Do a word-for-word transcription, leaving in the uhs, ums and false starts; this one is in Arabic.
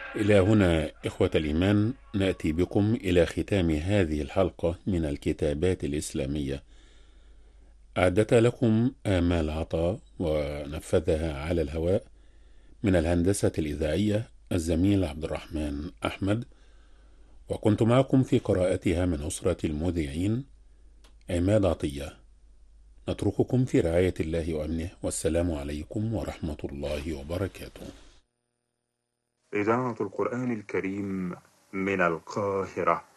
إلى هنا إخوة الإيمان نأتي بكم إلى ختام هذه الحلقة من الكتابات الإسلامية. أعدت لكم آمال عطاء ونفذها على الهواء من الهندسة الإذاعية الزميل عبد الرحمن أحمد، وكنت معكم في قراءتها من أسرة المذيعين عماد عطية. نترككم في رعاية الله وأمنه، والسلام عليكم ورحمة الله وبركاته. إذاعة القرآن الكريم من القاهرة.